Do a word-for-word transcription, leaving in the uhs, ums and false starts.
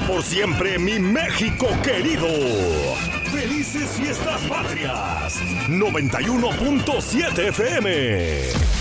por siempre, mi México querido. ¡Felices fiestas patrias! noventa y uno punto siete F M.